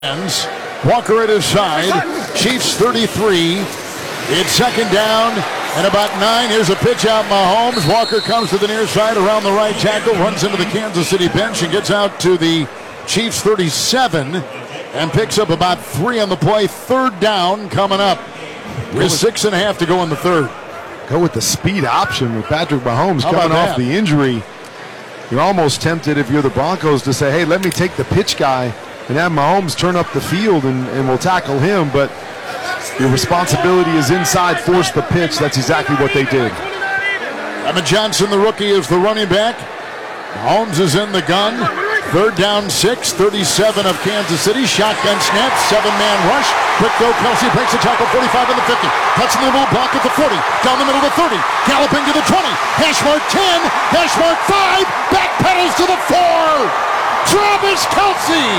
Walker at his side. Chiefs 33. It's second down and about 9. Here's a pitch out Mahomes. Walker comes to the near side around the right tackle, runs into the Kansas City bench and gets out to the Chiefs 37 and picks up about 3 on the play. Third down coming up with 6.5 to go in the third. Go with the speed option with Patrick Mahomes coming off the injury. You're almost tempted if you're the Broncos to say, hey, let me take the pitch guy and have Mahomes turn up the field and we'll tackle him. But your responsibility is inside, force the pitch. That's exactly what they did. Emmett Johnson, the rookie, is the running back. Mahomes is in the gun. Third down 6, 37 of Kansas City. Shotgun snap, 7-man rush. Quick throw, Kelsey breaks the tackle, 45 to the 50. Cuts in the middle block at the 40. Down the middle to the 30. Galloping to the 20. Hash mark 10. Hash mark 5. Backpedals to the 4. Travis Kelsey.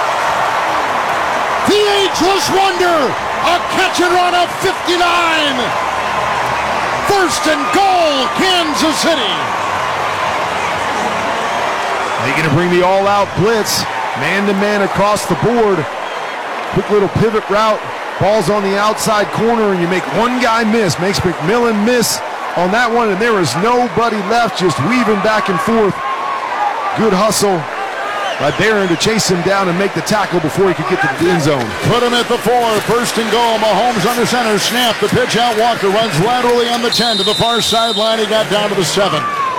The ageless wonder. A catch and run of 59. First and goal, Kansas City. They're going to bring the all-out blitz, man-to-man across the board. Quick little pivot route. Ball's on the outside corner, and you make one guy miss. Makes McMillan miss on that one, and there is nobody left, just weaving back and forth. Good hustle by Barron to chase him down and make the tackle before he could get to the end zone. Put him at the 4. First and goal. Mahomes under center. Snap. The pitch out. Walker runs laterally on the 10 to the far sideline. He got down to the 7.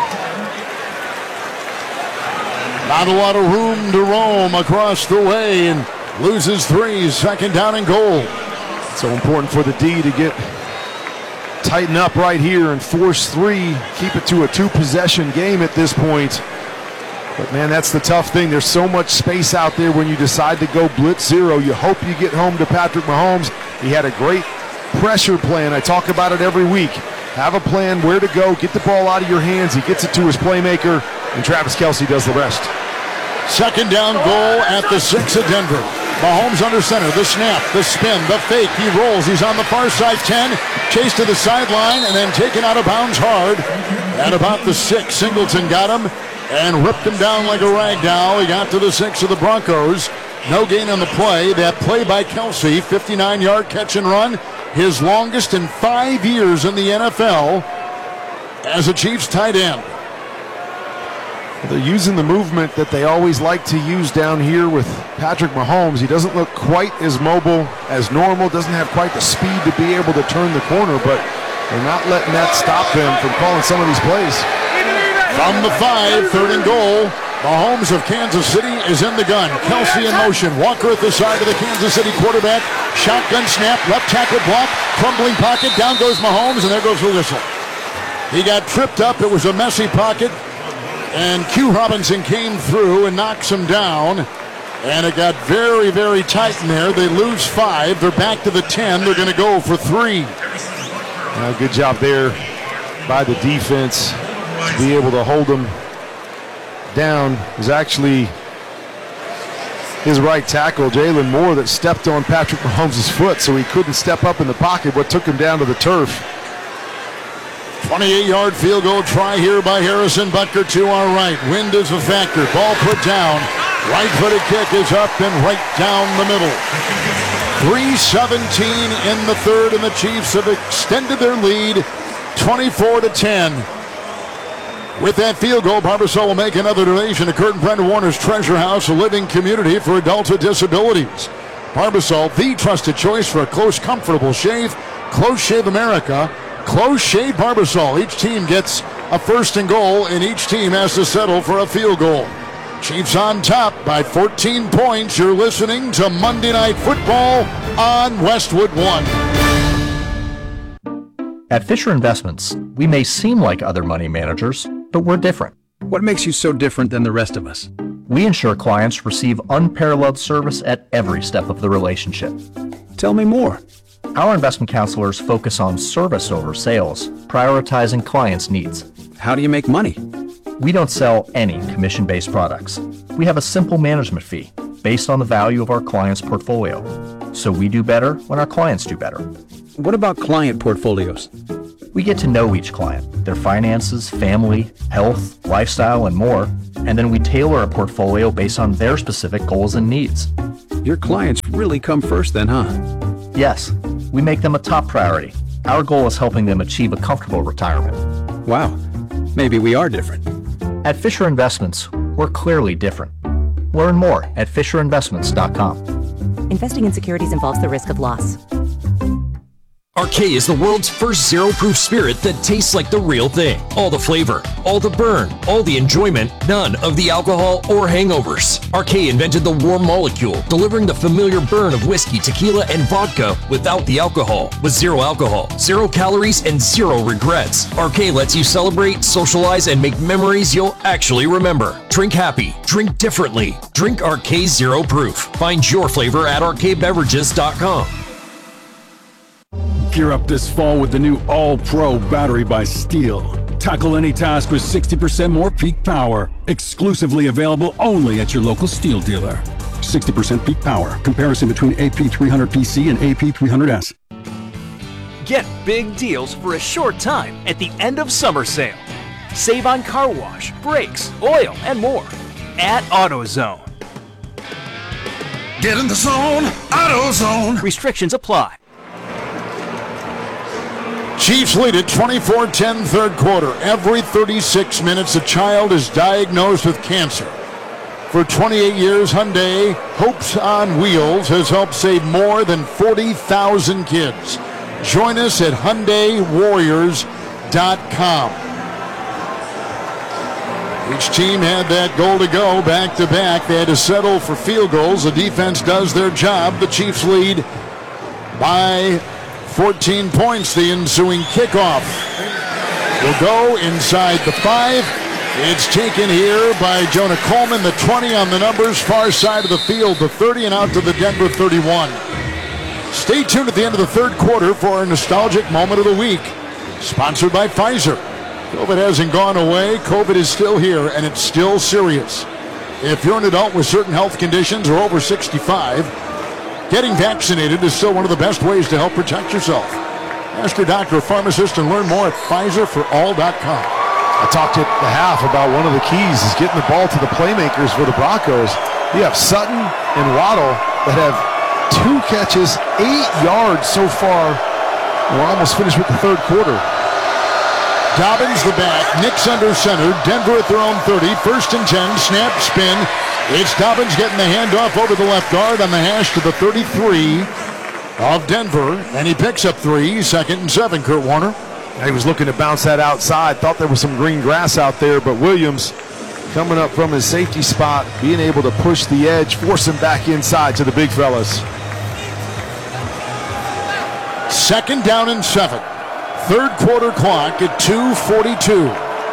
Not a lot of room to roam across the way and loses 3. Second down and goal. So important for the D to tighten up right here and force 3. Keep it to a 2-possession game at this point. But, man, that's the tough thing. There's so much space out there when you decide to go blitz 0. You hope you get home to Patrick Mahomes. He had a great pressure plan. I talk about it every week. Have a plan where to go, get the ball out of your hands. He gets it to his playmaker, and Travis Kelsey does the rest. Second down goal at the 6 of Denver. Mahomes under center, the snap, the spin, the fake. He rolls. He's on the far side 10. Chased to the sideline and then taken out of bounds hard. At about the 6, Singleton got him and ripped him down like a rag doll. He got to the 6 of the Broncos. No gain on the play. That play by Kelsey, 59-yard catch and run. His longest in 5 years in the NFL as a Chiefs tight end. They're using the movement that they always like to use down here with Patrick Mahomes. He doesn't look quite as mobile as normal, doesn't have quite the speed to be able to turn the corner, but they're not letting that stop them from calling some of these plays. From the 5, third and goal. Mahomes of Kansas City is in the gun. Kelsey in motion. Walker at the side of the Kansas City quarterback. Shotgun snap, left tackle block, crumbling pocket. Down goes Mahomes, and there goes the whistle. He got tripped up. It was a messy pocket. And Q Robinson came through and knocks him down. And it got very, very tight in there. They lose 5. They're back to the 10. They're going to go for 3. Good job there by the defense to be able to hold them down. It was actually his right tackle, Jalen Moore, that stepped on Patrick Mahomes' foot, so he couldn't step up in the pocket, but took him down to the turf. 28-yard field goal try here by Harrison Butker to our right. Wind is a factor. Ball put down. Right-footed kick is up and right down the middle. 3:17 in the third, and the Chiefs have extended their lead 24-10. With that field goal, Barbasol will make another donation to Kurt and Brenda Warner's Treasure House, a living community for adults with disabilities. Barbasol, the trusted choice for a close, comfortable shave. Close Shave America. Close Shave Barbasol. Each team gets a first and goal, and each team has to settle for a field goal. Chiefs on top by 14 points. You're listening to Monday Night Football on Westwood One. At Fisher Investments, we may seem like other money managers, but we're different. What makes you so different than the rest of us? We ensure clients receive unparalleled service at every step of the relationship. Tell me more. Our investment counselors focus on service over sales, prioritizing clients' needs. How do you make money? We don't sell any commission-based products. We have a simple management fee based on the value of our client's portfolio. So we do better when our clients do better. What about client portfolios? We get to know each client, their finances, family, health, lifestyle, and more, and then we tailor a portfolio based on their specific goals and needs. Your clients really come first then, huh? Yes, we make them a top priority. Our goal is helping them achieve a comfortable retirement. Wow. Maybe we are different. At Fisher Investments, we're clearly different. Learn more at FisherInvestments.com. Investing in securities involves the risk of loss. Arcade is the world's first zero-proof spirit that tastes like the real thing. All the flavor, all the burn, all the enjoyment, none of the alcohol or hangovers. Arcade invented the warm molecule, delivering the familiar burn of whiskey, tequila, and vodka without the alcohol. With zero alcohol, 0 calories, and 0 regrets. Arcade lets you celebrate, socialize, and make memories you'll actually remember. Drink happy, drink differently. Drink Arcade Zero Proof. Find your flavor at arcadebeverages.com. Gear up this fall with the new All-Pro battery by Steel. Tackle any task with 60% more peak power. Exclusively available only at your local Steel dealer. 60% peak power. Comparison between AP300PC and AP300S. Get big deals for a short time at the end of summer sale. Save on car wash, brakes, oil, and more at AutoZone. Get in the zone, AutoZone. Restrictions apply. Chiefs lead at 24-10 third quarter. Every 36 minutes, a child is diagnosed with cancer. For 28 years, Hyundai Hopes on Wheels has helped save more than 40,000 kids. Join us at HyundaiWarriors.com. Each team had that goal to go back-to-back. They had to settle for field goals. The defense does their job. The Chiefs lead by 14 points. The ensuing kickoff will go inside the 5. It's taken here by Jonah Coleman. The 20 on the numbers, far side of the field, the 30, and out to the Denver 31. Stay tuned at the end of the third quarter for our nostalgic moment of the week. Sponsored by Pfizer. COVID hasn't gone away. COVID is still here, and it's still serious. If you're an adult with certain health conditions or over 65, getting vaccinated is still one of the best ways to help protect yourself. Ask your doctor or pharmacist and learn more at PfizerForAll.com. I talked at the half about one of the keys is getting the ball to the playmakers for the Broncos. You have Sutton and Waddle that have 2 catches, 8 yards so far. We're almost finished with the third quarter. Dobbins the back, Nix under center, Denver at their own 30, 1st and 10, snap, spin. It's Dobbins getting the handoff over the left guard on the hash to the 33 of Denver, and he picks up 3, 2nd and 7, Kurt Warner. He was looking to bounce that outside, thought there was some green grass out there, but Williams coming up from his safety spot, being able to push the edge, force him back inside to the big fellas. 2nd down and 7. Third quarter clock at 2:42.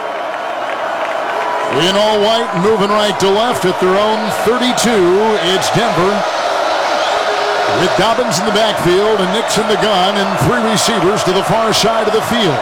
In all white, moving right to left at their own 32, it's Denver. With Dobbins in the backfield and Nix in the gun and 3 receivers to the far side of the field.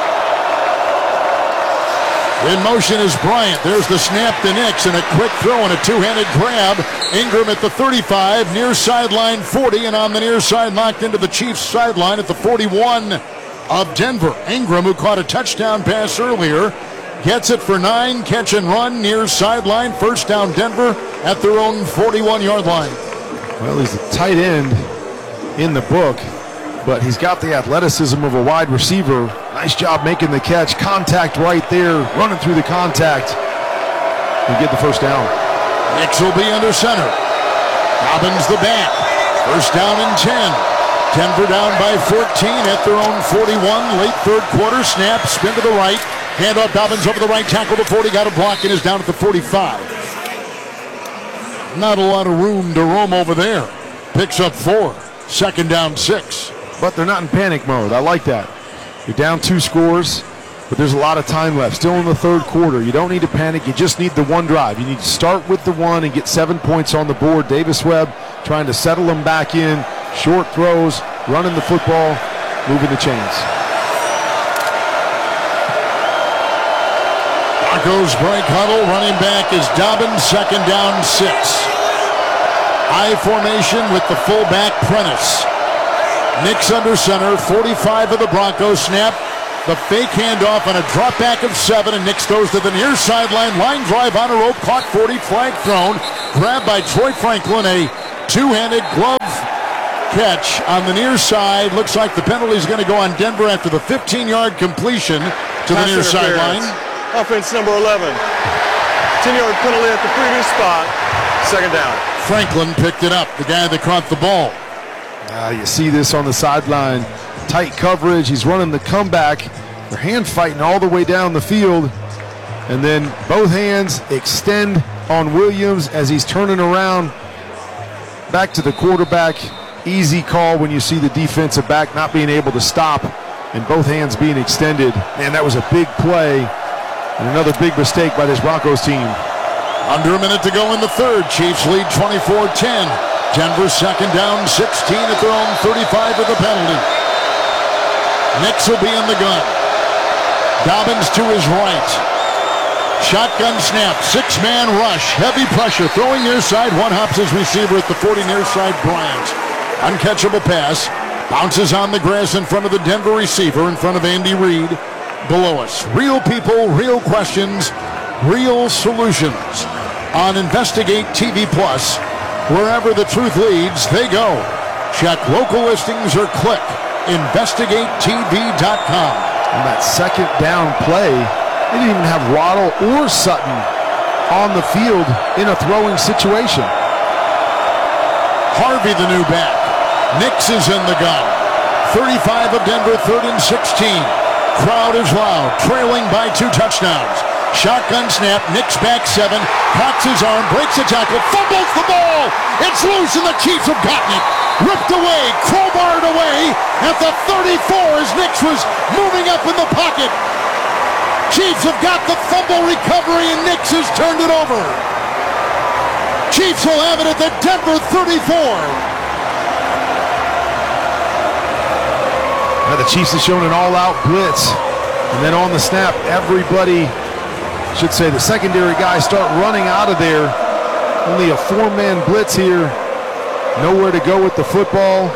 In motion is Bryant. There's the snap to Nix and a quick throw and a 2-handed grab. Ingram at the 35, near sideline 40, and on the near side locked into the Chiefs sideline at the 41 of Denver. Ingram, who caught a touchdown pass earlier, gets it for 9, catch and run near sideline. 1st down Denver at their own 41-yard line. Well, he's a tight end in the book, but he's got the athleticism of a wide receiver. Nice job making the catch. Contact right there, running through the contact, and get the 1st down. Nix will be under center. Dobbins the back. 1st down and 10. Denver down by 14 at their own 41. Late third quarter, snap, spin to the right. Handoff, Dobbins over the right tackle to 40. Got a block and is down at the 45. Not a lot of room to roam over there. Picks up 4. 2nd down 6. But they're not in panic mode. I like that. You're down 2 scores, but there's a lot of time left. Still in the third quarter. You don't need to panic. You just need the one drive. You need to start with the 1 and get 7 points on the board. Davis Webb trying to settle them back in. Short throws, running the football, moving the chains. Broncos break huddle. Running back is Dobbins. 2nd down 6. I formation with the fullback Prentice. Nix under center. 45 of the Broncos. Snap. The fake handoff on a drop back of 7, and Nix goes to the near sideline. Line drive on a rope. Caught 40. Flag thrown. Grabbed by Troy Franklin. A Two-handed glove catch on the near side. Looks like the penalty is going to go on Denver after the 15-yard completion to the near sideline. Offense number 11. 10-yard penalty at the previous spot. Second down. Franklin picked it up, the guy that caught the ball. You see this on the sideline. Tight coverage. He's running the comeback. They're hand fighting all the way down the field. And then both hands extend on Williams as he's turning around back to the quarterback. Easy call when you see the defensive back not being able to stop and both hands being extended. Man, that was a big play and another big mistake by this Broncos team. Under a minute to go in the third. Chiefs lead 24-10. Denver second down, 16 at their own 35 with a penalty. Nix will be in the gun. Dobbins to his right. Shotgun snap, six-man rush, heavy pressure, throwing near side, one hops his receiver at the 40 near side, Bryant. Uncatchable pass, bounces on the grass in front of the Denver receiver, in front of Andy Reid. Below us, real people, real questions, real solutions. On Investigate TV Plus, wherever the truth leads, they go. Check local listings or click investigatetv.com. On that second down play, they didn't even have Waddle or Sutton on the field in a throwing situation. Harvey, the new back. Nix is in the gun. 35 of Denver, 3rd and 16. Crowd is loud, trailing by 2 touchdowns. Shotgun snap, Nix back 7. Cocks his arm, breaks the tackle, fumbles the ball. It's loose and the Chiefs have gotten it. Ripped away, crowbarred away at the 34 as Nix was moving up in the pocket. Chiefs have got the fumble recovery and Nix has turned it over. Chiefs will have it at the Denver 34. Now the Chiefs have shown an all-out blitz. And then on the snap, everybody, should say the secondary guys, start running out of there. Only a 4-man blitz here. Nowhere to go with the football.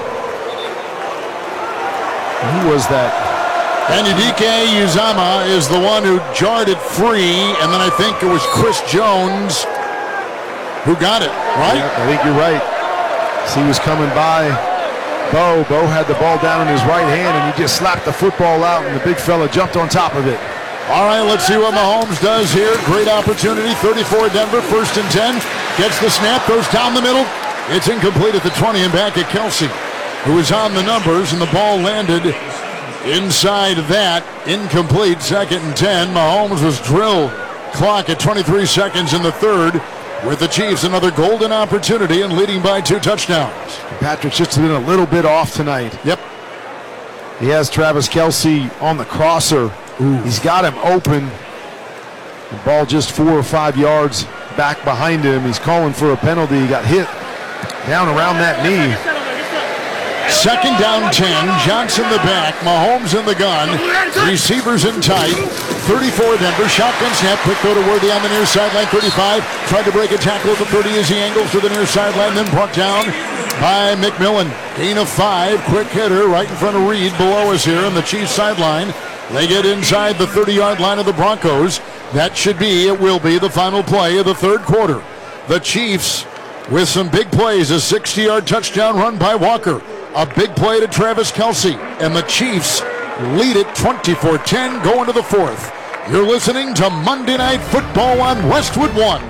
Who was that? Anyedike Uzama is the one who jarred it free, and then I think it was Chris Jones who got it, right? Yeah, I think you're right. So he was coming by Bo. Bo had the ball down in his right hand, and he just slapped the football out, and the big fella jumped on top of it. All right, let's see what Mahomes does here. Great opportunity, 34 Denver, 1st and 10. Gets the snap, goes down the middle. It's incomplete at the 20 and back at Kelsey, who is on the numbers, and the ball landed inside that. Incomplete, 2nd and 10. Mahomes was drilled. Clock at 23 seconds in the third. With the Chiefs, another golden opportunity and leading by 2 touchdowns. Patrick's just been a little bit off tonight. Yep. He has Travis Kelsey on the crosser. He's got him open. The ball just 4 or 5 yards back behind him. He's calling for a penalty. He got hit down around that knee. 2nd down 10. Johnson the back. Mahomes in the gun. Receivers in tight. 34 Denver. Shotgun snap. Quick go to Worthy on the near sideline. 35. Tried to break a tackle at the 30 as he angles to the near sideline. Then brought down by McMillan. Gain of 5. Quick hitter right in front of Reed below us here on the Chiefs sideline. They get inside the 30-yard line of the Broncos. That should be, it will be, the final play of the third quarter. The Chiefs with some big plays. A 60-yard touchdown run by Walker. A big play to Travis Kelsey. And the Chiefs lead it 24-10 going to the fourth. You're listening to Monday Night Football on Westwood One.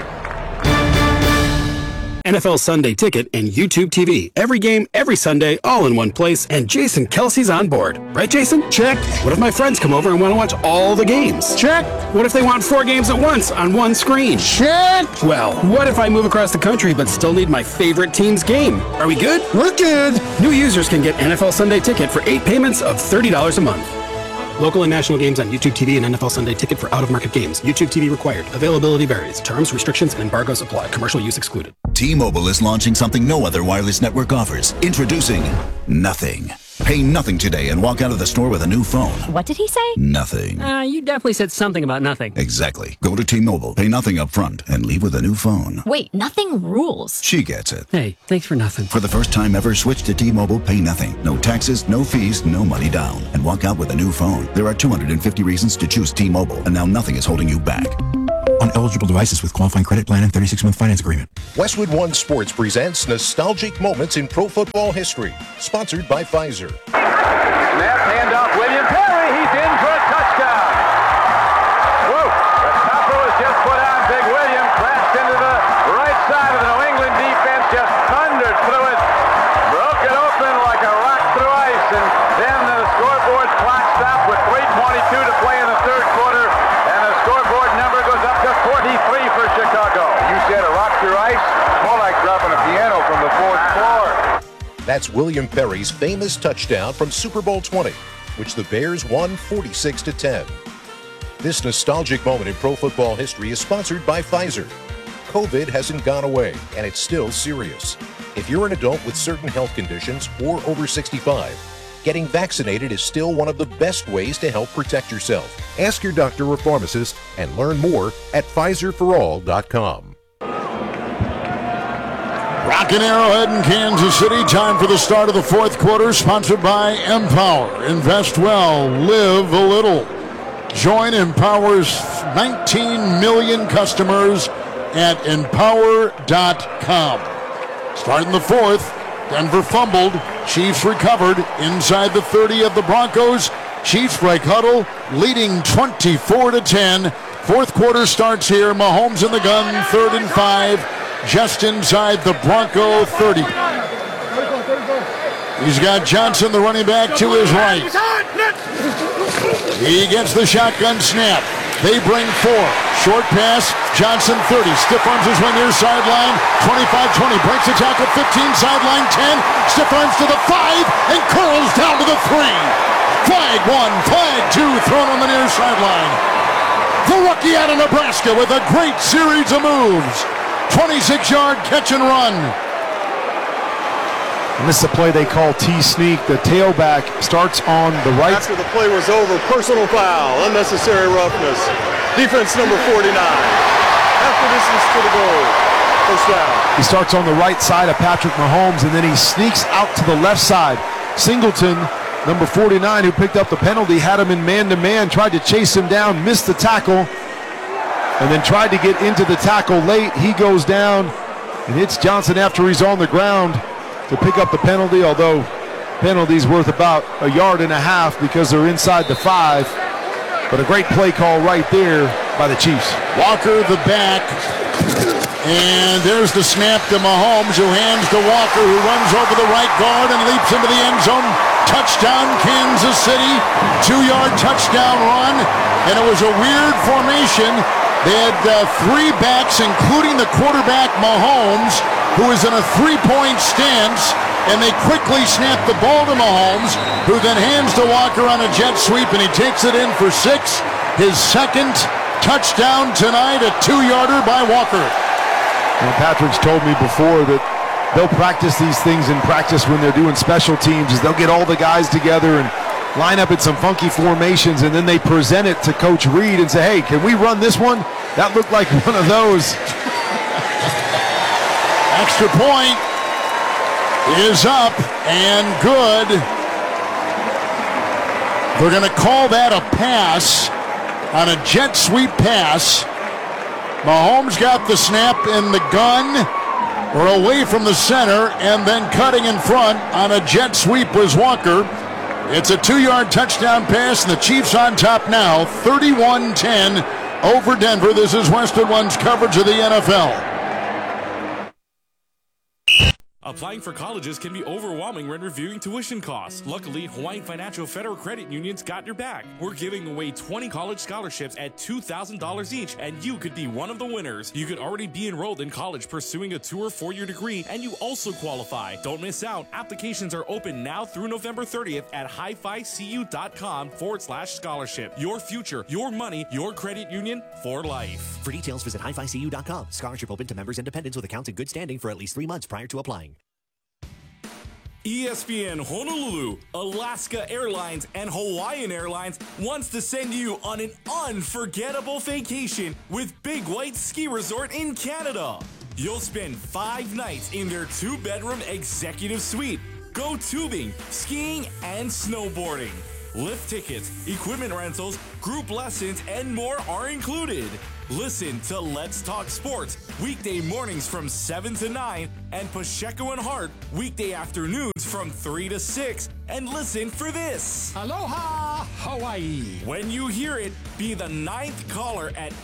NFL Sunday Ticket and YouTube TV. Every game, every Sunday, all in one place, and Jason Kelsey's on board. Right, Jason? Check. What if my friends come over and want to watch all the games? Check. What if they want 4 games at once on one screen? Check. Well, what if I move across the country but still need my favorite team's game? Are we good? We're good. New users can get NFL Sunday Ticket for 8 payments of $30 a month. Local and national games on YouTube TV and NFL Sunday Ticket for out-of-market games. YouTube TV required. Availability varies. Terms, restrictions, and embargoes apply. Commercial use excluded. T-Mobile is launching something no other wireless network offers. Introducing Nothing. Pay nothing today and walk out of the store with a new phone. What did he say? Nothing. You definitely said something about nothing. Exactly. Go to T-Mobile, pay nothing up front, and leave with a new phone. Wait, nothing rules. She gets it. Hey, thanks for nothing. For the first time ever, switch to T-Mobile, pay nothing. No taxes, no fees, no money down. And walk out with a new phone. There are 250 reasons to choose T-Mobile, and now nothing is holding you back. on eligible devices with qualifying credit plan and 36-month finance agreement. Westwood One Sports presents Nostalgic Moments in Pro Football History, sponsored by Pfizer. Snap, handoff, William Perry. He's in for a touchdown. Whoa, the topper was just put on. Big William crashed into the right side of the New England defense, just thundered through it, broke it open like a rock through ice, and then the scoreboard clock stopped with 3:22 to play in the third quarter, and the scoreboard number goes up to 43 for Chicago. You said a rock through ice? More like dropping a piano from the fourth floor. That's William Perry's famous touchdown from Super Bowl 20, which the Bears won 46-10. This nostalgic moment in pro football history is sponsored by Pfizer. COVID hasn't gone away, and it's still serious. If you're an adult with certain health conditions or over 65, getting vaccinated is still one of the best ways to help protect yourself. Ask your doctor or pharmacist and learn more at PfizerForAll.com. Rockin' Arrowhead in Kansas City. Time for the start of the fourth quarter, sponsored by Empower. Invest well, live a little. Join Empower's 19 million customers at empower.com. Starting the fourth, Denver fumbled. Chiefs recovered inside the 30 of the Broncos. Chiefs break huddle, leading 24-10. Fourth quarter starts here. Mahomes in the gun, 3rd and 5. Just inside the Bronco 30. He's got Johnson, the running back, to his right. He gets the shotgun snap. They bring 4. Short pass, Johnson 30. Stiff arms his way near sideline. 25-20. Breaks the tackle, 15, sideline 10. Stiff arms to the 5 and curls down to the 3. Flag 1, flag 2, thrown on the near sideline. The rookie out of Nebraska with a great series of moves. 26-yard catch and run. And this is a play they call T-sneak. The tailback starts on the right. After the play was over, personal foul, unnecessary roughness. Defense number 49. After distance to the goal. First down. He starts on the right side of Patrick Mahomes, and then he sneaks out to the left side. Singleton, number 49, who picked up the penalty, had him in man-to-man, tried to chase him down, missed the tackle, and then tried to get into the tackle late. He goes down and hits Johnson after he's on the ground to pick up the penalty, although penalty's worth about 1.5 yards because they're inside the 5. But a great play call right there by the Chiefs. Walker the back, and there's the snap to Mahomes, who hands to Walker, who runs over the right guard and leaps into the end zone. Touchdown, Kansas City. 2-yard touchdown run, and it was a weird formation. They had 3 backs, including the quarterback, Mahomes, who is in a 3-point stance, and they quickly snap the ball to Mahomes, who then hands to Walker on a jet sweep, and he takes it in for 6. His second touchdown tonight, a 2-yarder by Walker. Well, Patrick's told me before that they'll practice these things in practice when they're doing special teams, is they'll get all the guys together and line up in some funky formations, and then they present it to Coach Reed and say, hey, can we run this one? That looked like one of those. Extra point is up and good. They're going to call that a pass on a jet sweep pass. Mahomes got the snap in the gun or away from the center, and then cutting in front on a jet sweep was Walker. It's a 2-yard touchdown pass, and the Chiefs on top now, 31-10 over Denver. This is Westwood One's coverage of the NFL. Applying for colleges can be overwhelming when reviewing tuition costs. Luckily, Hawaiian Financial Federal Credit Union's got your back. We're giving away 20 college scholarships at $2,000 each, and you could be one of the winners. You could already be enrolled in college pursuing a 2- or 4-year degree, and you also qualify. Don't miss out. Applications are open now through November 30th at hificu.com/scholarship. Your future, your money, your credit union for life. For details, visit hificu.com. Scholarship open to members and dependents with accounts in good standing for at least 3 months prior to applying. ESPN Honolulu, Alaska Airlines, and Hawaiian Airlines wants to send you on an unforgettable vacation with Big White Ski Resort in Canada. You'll spend 5 nights in their 2-bedroom executive suite. Go tubing, skiing, and snowboarding. Lift tickets, equipment rentals, group lessons, and more are included. Listen to Let's Talk Sports weekday mornings from 7 to 9 and Pacheco and Hart weekday afternoons from 3 to 6. And listen for this. Aloha, Hawaii. When you hear it, be the 9th caller at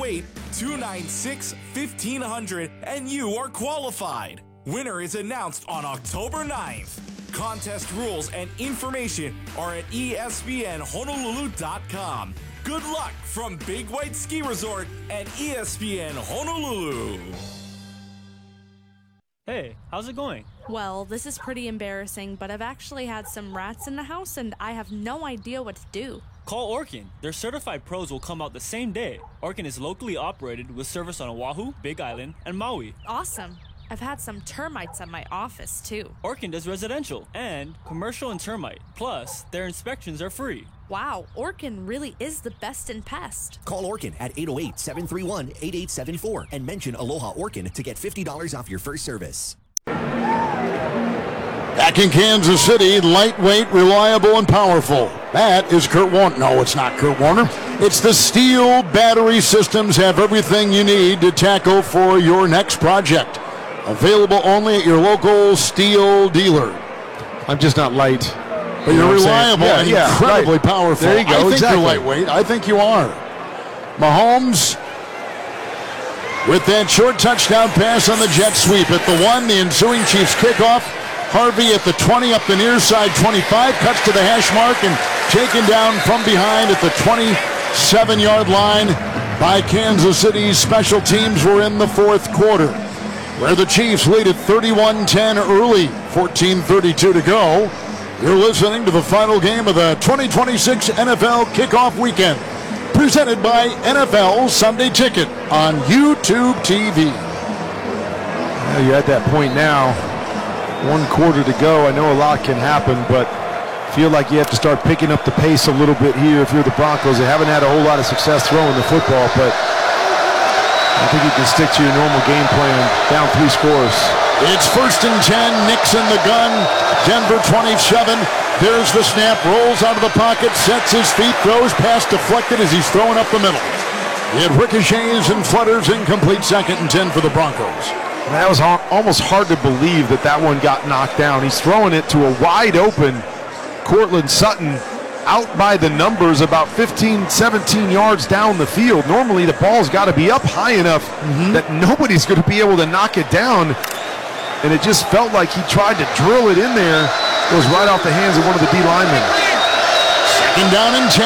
808-296-1500 and you are qualified. Winner is announced on October 9th. Contest rules and information are at ESPNHonolulu.com. Good luck from Big White Ski Resort and ESPN Honolulu. Hey, how's it going? Well, this is pretty embarrassing, but I've actually had some rats in the house and I have no idea what to do. Call Orkin. Their certified pros will come out the same day. Orkin is locally operated with service on Oahu, Big Island, and Maui. Awesome. I've had some termites at my office, too. Orkin does residential and commercial and termite. Plus, their inspections are free. Wow, Orkin really is the best in pest. Call Orkin at 808-731-8874 and mention Aloha Orkin to get $50 off your first service. Back in Kansas City, lightweight, reliable, and powerful. That is Kurt Warner. No, it's not Kurt Warner. It's the Steel Battery Systems have everything you need to tackle for your next project. Available only at your local steel dealer. I'm just not light. But you're reliable and incredibly powerful. There you go. I think exactly. you're lightweight. I think you are. Mahomes with that short touchdown pass on the jet sweep at the 1. The ensuing Chiefs kickoff. Harvey at the 20 up the near side 25. Cuts to the hash mark and taken down from behind at the 27-yard line by Kansas City's special teams. Were in the fourth quarter, where the Chiefs lead at 31-10 early, 14:32 to go. You're listening to the final game of the 2026 NFL Kickoff Weekend, presented by NFL Sunday Ticket on YouTube TV. Well, you're at that point now. 1 quarter to go. I know a lot can happen, but feel like you have to start picking up the pace a little bit here if you're the Broncos. They haven't had a whole lot of success throwing the football, but I think you can stick to your normal game plan. Down 3 scores. It's 1st and 10. Nix in the gun. Denver 27. There's the snap. Rolls out of the pocket. Sets his feet. Throws. Pass deflected as he's throwing up the middle. It ricochets and flutters. Incomplete. 2nd and 10 for the Broncos. That was almost hard to believe that one got knocked down. He's throwing it to a wide open Cortland Sutton out by the numbers about 15, 17 yards down the field. Normally the ball's got to be up high enough that nobody's going to be able to knock it down. And it just felt like he tried to drill it in there. It goes right off the hands of one of the D linemen. 2nd down and 10.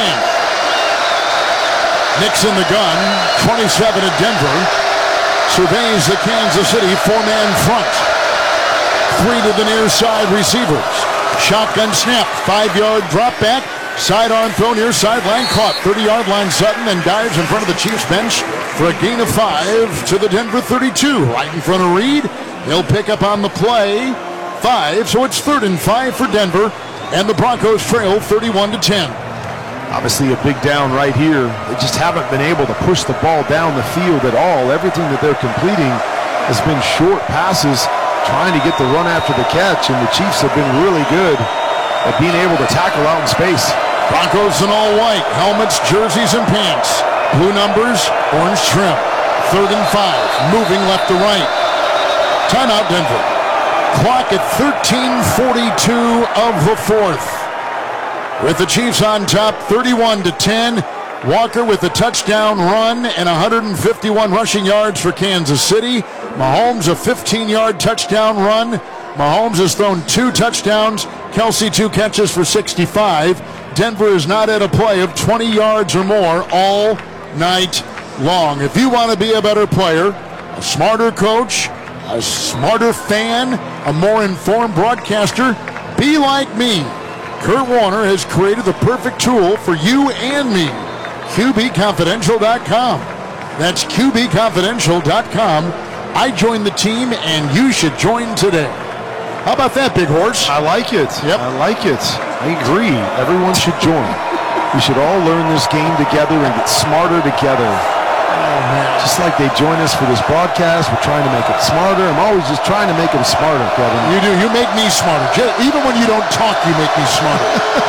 Nix in the gun, 27 at Denver. Surveys the Kansas City 4-man front. 3 to the near side receivers. Shotgun snap, 5-yard drop back. Sidearm throw near sideline, caught 30-yard line. Sutton and dives in front of the Chiefs bench for a gain of 5 to the Denver 32. Right in front of Reed. He'll pick up on the play. 5, so it's 3rd and 5 for Denver, and the Broncos trail 31-10. Obviously a big down right here. They just haven't been able to push the ball down the field at all. Everything that they're completing has been short passes, trying to get the run after the catch, and the Chiefs have been really good at being able to tackle out in space. Broncos in all white, helmets, jerseys, and pants. Blue numbers, orange trim. 3rd and 5, moving left to right. Timeout, Denver. Clock at 13:42 of the 4th. With the Chiefs on top, 31-10. Walker with a touchdown run and 151 rushing yards for Kansas City. Mahomes a 15-yard touchdown run. Mahomes has thrown 2 touchdowns. Kelsey 2 catches for 65. Denver is not at a play of 20 yards or more all night long. If you want to be a better player, a smarter coach, a smarter fan, a more informed broadcaster, be like me. Kurt Warner has created the perfect tool for you and me. QBConfidential.com. That's QBConfidential.com. I joined the team, and you should join today. How about that, Big Horse? I like it. Yep. I like it. I agree. Everyone should join. We should all learn this game together and get smarter together. Oh, man. Just like they join us for this broadcast, we're trying to make it smarter. I'm always just trying to make them smarter, Kevin. You do. You make me smarter. Even when you don't talk, you make me smarter.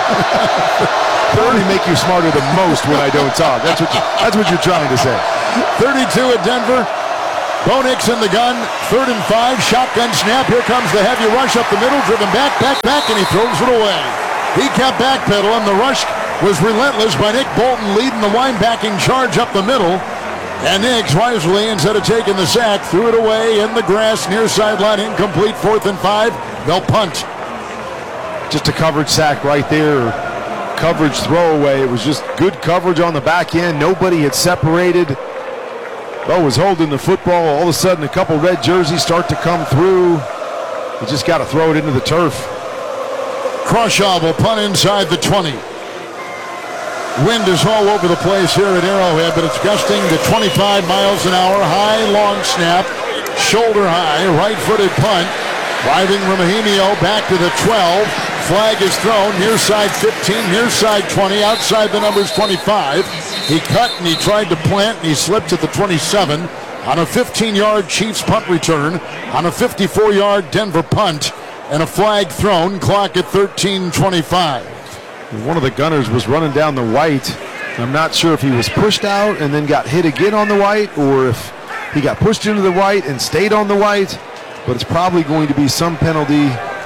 I only make you smarter the most when I don't talk. That's what you're trying to say. 32 at Denver. Bo Nix in the gun. 3rd and 5. Shotgun snap. Here comes the heavy rush up the middle. Driven back, and he throws it away. He kept backpedaling. The rush was relentless by Nick Bolton leading the linebacking charge up the middle. And Nix wisely, instead of taking the sack, threw it away in the grass near sideline, incomplete. 4th and 5. They'll punt. Just a coverage sack right there. Coverage throwaway. It was just good coverage on the back end. Nobody had separated. Bo was holding the football. All of a sudden, a couple red jerseys start to come through. You just got to throw it into the turf. Croshaw will punt inside the 20. Wind is all over the place here at Arrowhead, but it's gusting to 25 miles an hour. High, long snap, shoulder high, right-footed punt. Driving Remigio back to the 12. Flag is thrown, near side 15, near side 20, outside the numbers 25. He cut and he tried to plant and he slipped at the 27 on a 15-yard Chiefs punt return, on a 54-yard Denver punt, and a flag thrown, clock at 13:25. One of the gunners was running down the white. I'm not sure if he was pushed out and then got hit again on the white, or if he got pushed into the white and stayed on the white, but it's probably going to be some penalty.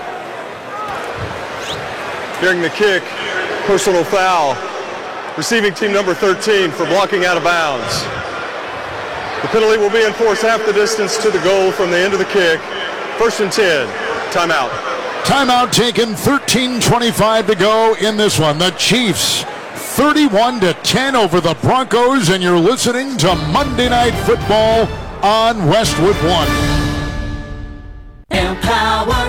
During the kick, personal foul. Receiving team number 13 for blocking out of bounds. The penalty will be enforced half the distance to the goal from the end of the kick. 1st and 10. Timeout. Timeout taken, 13:25 to go in this one. The Chiefs 31-10 over the Broncos, and you're listening to Monday Night Football on Westwood One. Empower.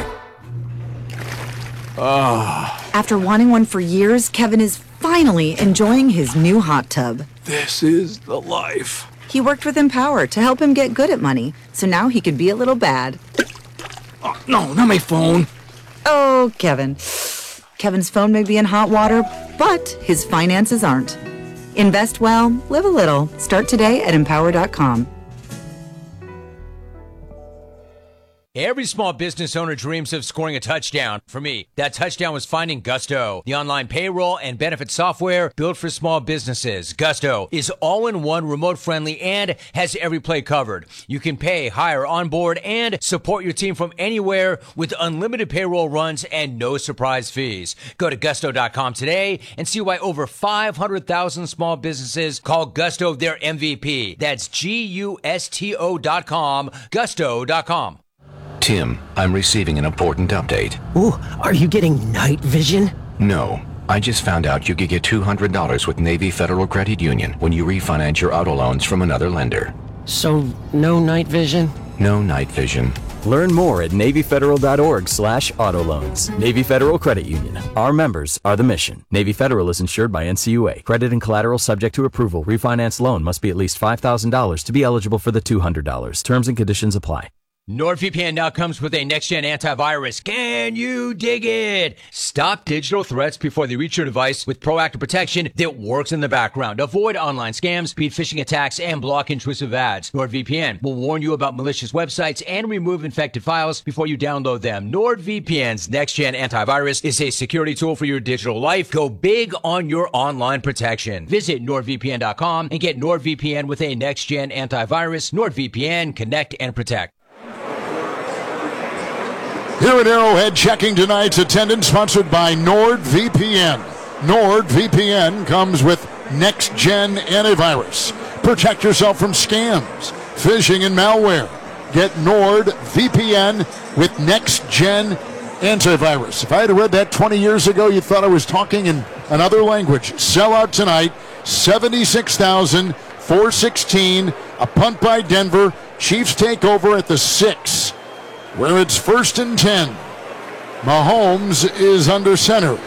After wanting one for years, Kevin is finally enjoying his new hot tub. This is the life. He worked with Empower to help him get good at money, so now he can be a little bad. Oh, no, not my phone. Oh, Kevin. Kevin's phone may be in hot water, but his finances aren't. Invest well, live a little. Start today at Empower.com. Every small business owner dreams of scoring a touchdown. For me, that touchdown was finding Gusto, the online payroll and benefit software built for small businesses. Gusto is all-in-one, remote-friendly, and has every play covered. You can pay, hire, onboard, and support your team from anywhere with unlimited payroll runs and no surprise fees. Go to Gusto.com today and see why over 500,000 small businesses call Gusto their MVP. That's Gusto.com, Gusto.com. Tim, I'm receiving an important update. Ooh, are you getting night vision? No. I just found out you could get $200 with Navy Federal Credit Union when you refinance your auto loans from another lender. So, no night vision? No night vision. Learn more at NavyFederal.org/auto loans. Navy Federal Credit Union. Our members are the mission. Navy Federal is insured by NCUA. Credit and collateral subject to approval. Refinance loan must be at least $5,000 to be eligible for the $200. Terms and conditions apply. NordVPN now comes with a next-gen antivirus. Can you dig it? Stop digital threats before they reach your device with proactive protection that works in the background. Avoid online scams, beat phishing attacks, and block intrusive ads. NordVPN will warn you about malicious websites and remove infected files before you download them. NordVPN's next-gen antivirus is a security tool for your digital life. Go big on your online protection. Visit NordVPN.com and get NordVPN with a next-gen antivirus. NordVPN, connect and protect. Here at Arrowhead, checking tonight's attendance, sponsored by NordVPN. NordVPN comes with next-gen antivirus. Protect yourself from scams, phishing, and malware. Get NordVPN with next-gen antivirus. If I had read that 20 years ago, you thought I was talking in another language. Sell out tonight, 76,416. A punt by Denver. Chiefs take over at the 6. Where it's 1st and 10. Mahomes is under center.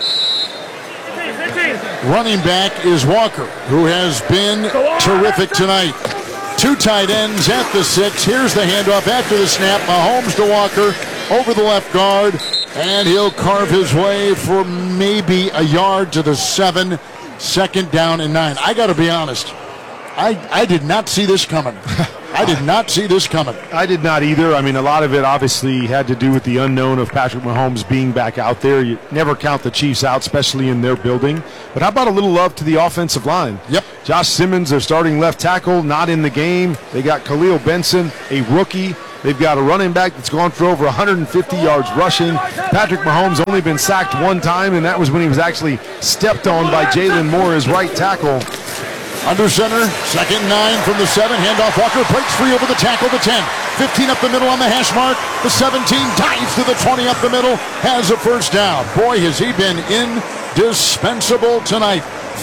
Running back is Walker, who has been terrific tonight. 2 tight ends at the 6. Here's the handoff after the snap. Mahomes to Walker over the left guard, and he'll carve his way for maybe a yard to the 7. 2nd down and 9. I got to be honest. I did not see this coming. I did not see this coming. I did not either. I mean, a lot of it obviously had to do with the unknown of Patrick Mahomes being back out there. You never count the Chiefs out, especially in their building. But how about a little love to the offensive line? Yep. Josh Simmons, their starting left tackle, not in the game. They got Khalil Benson, a rookie. They've got a running back that's gone for over 150 yards rushing. Patrick Mahomes only been sacked one time, and that was when he was actually stepped on by Jalen Moore, his right tackle. Under center, 2nd and 9 from the 7. Handoff, Walker breaks free over the tackle, the 10. 15 up the middle on the hash mark. The 17 dives to the 20 up the middle, has a first down. Boy, has he been indispensable tonight.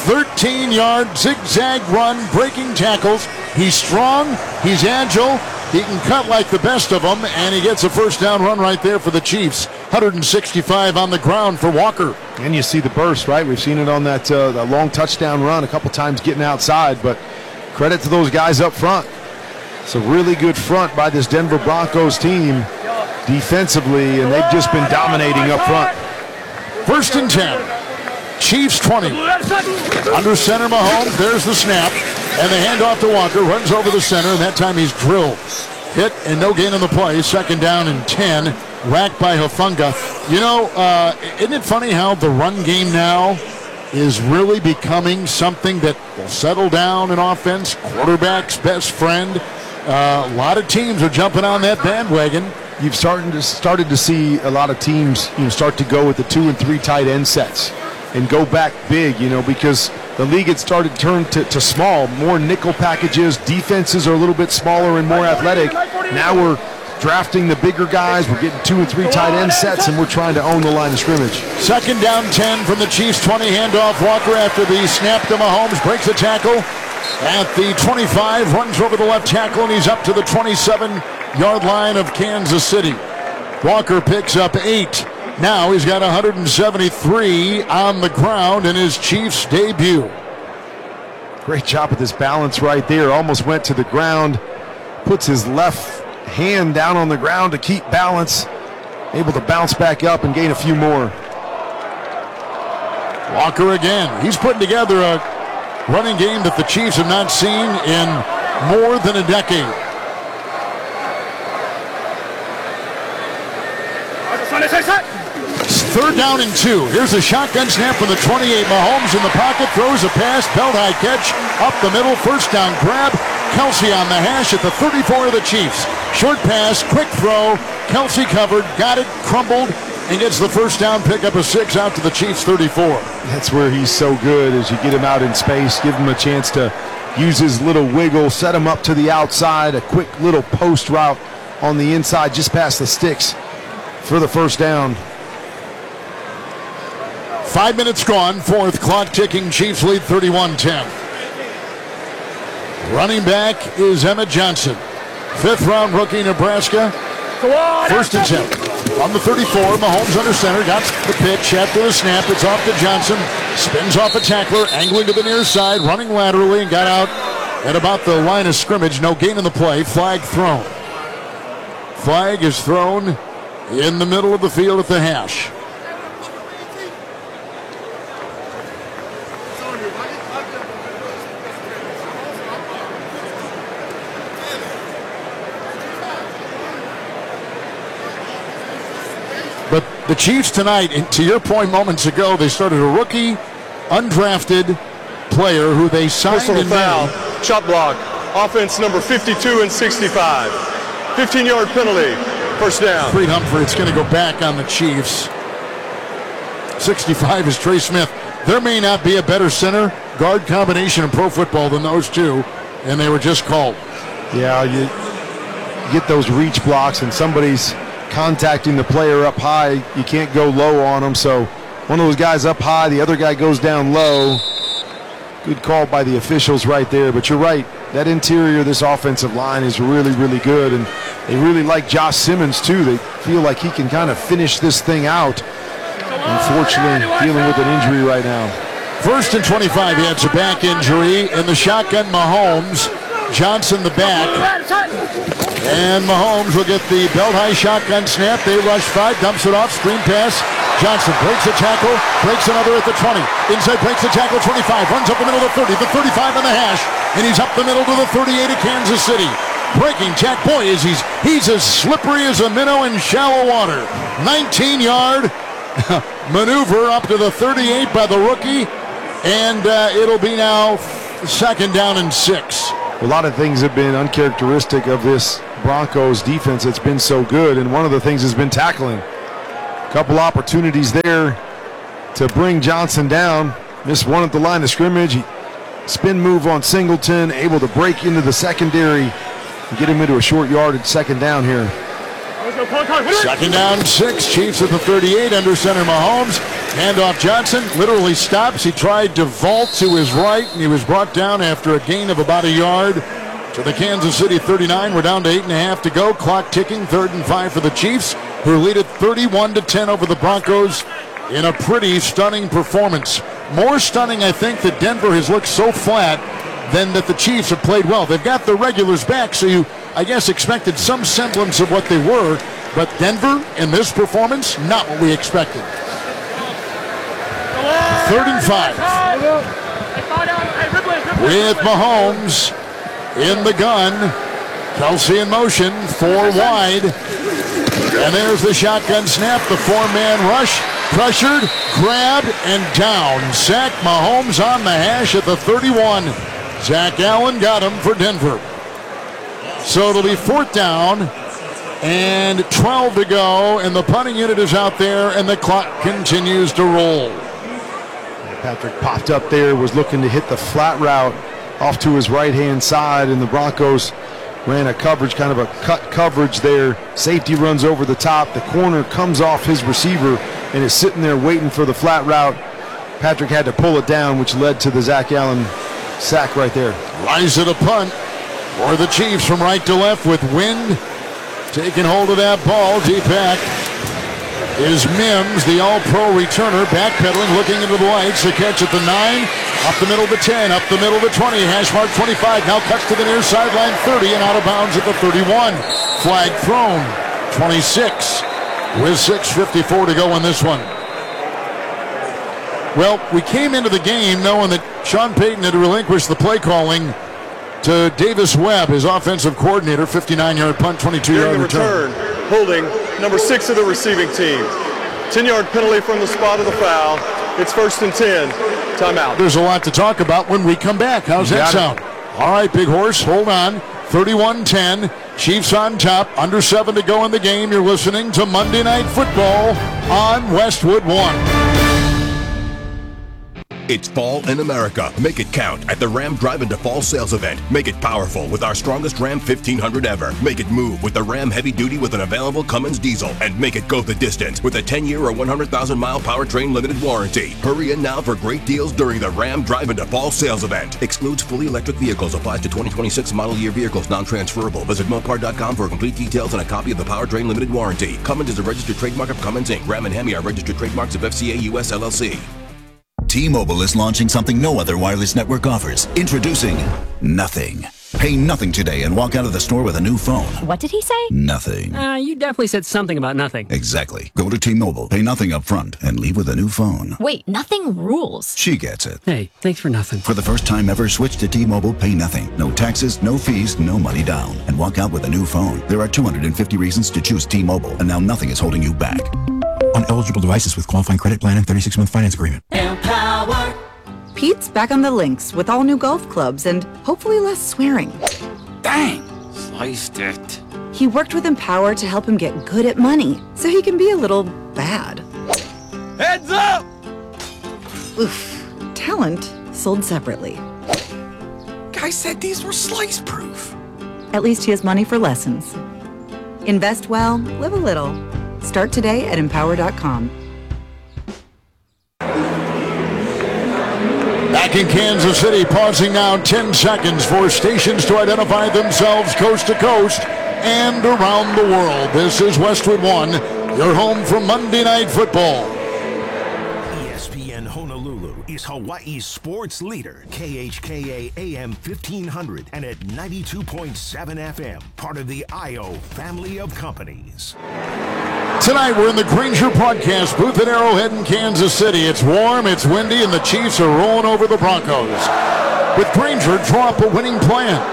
13-yard zigzag run, breaking tackles. He's strong, he's agile, he can cut like the best of them, and he gets a first down run right there for the Chiefs. 165 on the ground for Walker. And you see the burst, right? We've seen it on that long touchdown run a couple times getting outside, but credit to those guys up front. It's a really good front by this Denver Broncos team defensively, and they've just been dominating up front. 1st and 10. Chiefs 20. Under center, Mahomes. There's the snap. And the handoff to Walker. Runs over the center, and that time he's drilled. Hit and no gain on the play. 2nd down and 10. Racked by Hufanga. You know, isn't it funny how the run game now is really becoming something that will settle down in offense? Quarterback's best friend. A lot of teams are jumping on that bandwagon. You've started to see a lot of teams start to go with the 2 and 3 tight end sets and go back big, because the league had started to turn to small, more nickel packages. Defenses are a little bit smaller and more athletic. Now we're drafting the bigger guys. We're getting 2 and 3 tight end sets, and we're trying to own the line of scrimmage. 2nd down 10 from the Chiefs 20. Handoff Walker after the snap to Mahomes. Breaks a tackle at the 25. Runs over the left tackle, and he's up to the 27-yard line of Kansas City. Walker picks up 8. Now he's got 173 on the ground in his Chiefs debut. Great job with his balance right there. Almost went to the ground. Puts his left hand down on the ground to keep balance. Able to bounce back up and gain a few more. Walker again. He's putting together a running game that the Chiefs have not seen in more than a decade. Third down and 2. Here's a shotgun snap from the 28. Mahomes in the pocket, throws a pass, belt high catch, up the middle, first down grab. Kelsey on the hash at the 34 of the Chiefs. Short pass, quick throw. Kelsey covered, got it, crumbled, and gets the first down, pick up a 6 out to the Chiefs 34. That's where he's so good, as you get him out in space, give him a chance to use his little wiggle, set him up to the outside, a quick little post route on the inside, just past the sticks for the first down. 5 minutes gone, 4th clock ticking, Chiefs lead 31-10. Running back is Emmett Johnson. 5th round rookie, Nebraska. 1st and 10. On the 34, Mahomes under center, got the pitch after the snap. It's off to Johnson. Spins off a tackler, angling to the near side, running laterally, and got out at about the line of scrimmage. No gain in the play. Flag thrown. Flag is thrown in the middle of the field at the hash. But the Chiefs tonight, and to your point moments ago, they started a rookie, undrafted player who they signed personal in foul, May. chop block, offense number 52 and 65. 15-yard penalty, first down. Creed Humphrey, it's going to go back on the Chiefs. 65 is Trey Smith. There may not be a better center guard combination in pro football than those two, and they were just called. Yeah, you get those reach blocks and somebody's contacting the player up high, you can't go low on them. So one of those guys up high, the other guy goes down low. Good call by the officials right there. But you're right, that interior, this offensive line is really, really good. And they really like Josh Simmons too. They feel like he can kind of finish this thing out. Unfortunately, dealing with an injury right now. 1st and 25, he has a back injury. In the shotgun, Mahomes. Johnson the back. And Mahomes will get the belt-high shotgun snap. They rush 5, dumps it off, screen pass. Johnson breaks a tackle, breaks another at the 20. Inside breaks the tackle, 25, runs up the middle of the 30, the 35 on the hash, and he's up the middle to the 38 of Kansas City. Breaking tack, boy, he's as slippery as a minnow in shallow water. 19-yard maneuver up to the 38 by the rookie, and it'll be now 2nd down and 6. A lot of things have been uncharacteristic of this Broncos defense that's been so good, and one of the things has been tackling. A couple opportunities there to bring Johnson down. Missed one at the line of scrimmage. Spin move on Singleton, able to break into the secondary and get him into a short yardage 2nd down here. 2nd down 6, Chiefs at the 38, under center Mahomes. Handoff Johnson, literally stops. He tried to vault to his right, and he was brought down after a gain of about a yard to the Kansas City 39. We're down to 8.5 to go. Clock ticking, 3rd and 5 for the Chiefs, who lead it 31-10 over the Broncos in a pretty stunning performance. More stunning, I think, that Denver has looked so flat than that the Chiefs have played well. They've got the regulars back, so you, I guess, expected some semblance of what they were, but Denver, in this performance, not what we expected. 3rd and 5. With Mahomes in the gun. Kelsey in motion, 4 wide. And there's the shotgun snap, the 4-man rush. Pressured, grabbed, and down. Sack, Mahomes on the hash at the 31. Zach Allen got him for Denver. So it'll be 4th down and 12 to go, and the punting unit is out there, and the clock continues to roll. Patrick popped up there, was looking to hit the flat route off to his right-hand side, and the Broncos ran a coverage, kind of a cut coverage there. Safety runs over the top. The corner comes off his receiver and is sitting there waiting for the flat route. Patrick had to pull it down, which led to the Zach Allen sack right there. Rise of the punt for the Chiefs from right to left with Wind taking hold of that ball. Deep back is Mims, the all-pro returner, backpedaling, looking into the lights. The catch at the 9, up the middle of the 10, up the middle of the 20, hash mark 25, now cuts to the near sideline 30 and out of bounds at the 31. Flag thrown, 26 with 6:54 to go in this one. Well, we came into the game knowing that Sean Payton had relinquished the play calling to Davis Webb, his offensive coordinator. 59-yard punt, 22-yard return. Holding number 6 of the receiving team. 10-yard penalty from the spot of the foul. It's 1st and 10. Timeout. There's a lot to talk about when we come back. How's that sound? All right, Big Horse, hold on. 31-10. Chiefs on top. Under 7 to go in the game. You're listening to Monday Night Football on Westwood One. It's fall in America. Make it count at the Ram Drive Into Fall sales event. Make it powerful with our strongest Ram 1500 ever. Make it move with the Ram Heavy Duty with an available Cummins diesel. And make it go the distance with a 10-year or 100,000-mile powertrain limited warranty. Hurry in now for great deals during the Ram Drive Into Fall sales event. Excludes fully electric vehicles. Applies to 2026 model year vehicles. Non-transferable. Visit Mopar.com for complete details and a copy of the powertrain limited warranty. Cummins is a registered trademark of Cummins Inc. Ram and Hemi are registered trademarks of FCA US LLC. T-Mobile is launching something no other wireless network offers. Introducing Nothing. Pay nothing today and walk out of the store with a new phone. What did he say? Nothing. You definitely said something about nothing. Exactly. Go to T-Mobile, pay nothing up front, and leave with a new phone. Wait, nothing rules. She gets it. Hey, thanks for nothing. For the first time ever, switch to T-Mobile, pay nothing. No taxes, no fees, no money down. And walk out with a new phone. There are 250 reasons to choose T-Mobile, and now nothing is holding you back. On eligible devices with qualifying credit plan and 36-month finance agreement. Empower. Pete's back on the links with all new golf clubs and hopefully less swearing. Dang! Sliced it. He worked with Empower to help him get good at money, so he can be a little bad. Heads up! Oof. Talent sold separately. Guy said these were slice-proof. At least he has money for lessons. Invest well, live a little. Start today at Empower.com. Back in Kansas City, pausing now 10 seconds for stations to identify themselves coast to coast and around the world. This is Westwood One, your home for Monday Night Football. ESPN Honolulu is Hawaii's sports leader, KHKA AM 1500 and at 92.7 FM, part of the IO family of companies. Tonight, we're in the Grainger broadcast booth at Arrowhead in Kansas City. It's warm, it's windy, and the Chiefs are rolling over the Broncos. With Grainger, draw up a winning plan.